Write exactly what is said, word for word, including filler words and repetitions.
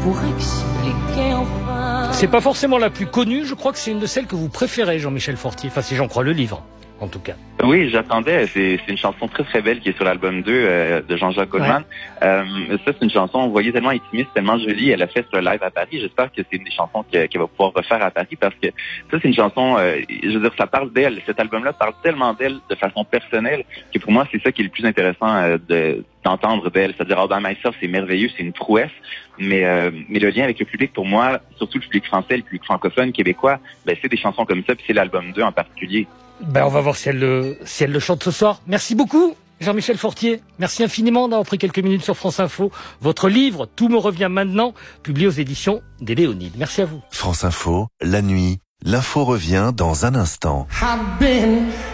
pour expliquer enfin. C'est pas forcément la plus connue, je crois que c'est une de celles que vous préférez, Jean-Michel Fortier. Enfin, si j'en crois le livre, en tout cas. Oui, j'attendais. C'est, c'est une chanson très très belle qui est sur l'album deux euh, de Jean-Jacques Goldman. Ouais. Euh, ça, c'est une chanson, vous voyez, tellement intimiste, tellement jolie. Elle a fait sur le live à Paris. J'espère que c'est une des chansons qu'elle, qu'elle va pouvoir refaire à Paris parce que ça, c'est une chanson, euh, je veux dire, ça parle d'elle. Cet album-là parle tellement d'elle de façon personnelle que pour moi, c'est ça qui est le plus intéressant euh, de d'entendre d'elle. C'est-à-dire, All By Myself, c'est merveilleux, c'est une prouesse. Mais euh, mais le lien avec le public, pour moi, surtout le public français, le public francophone, québécois, ben c'est des chansons comme ça, puis c'est l'album deux en particulier. Ben, on va voir si elle le, si elle le chante ce soir. Merci beaucoup, Jean-Michel Fortier. Merci infiniment d'avoir pris quelques minutes sur France Info. Votre livre, Tout me revient maintenant, publié aux éditions des Léonides. Merci à vous. France Info, la nuit, l'info revient dans un instant. I've been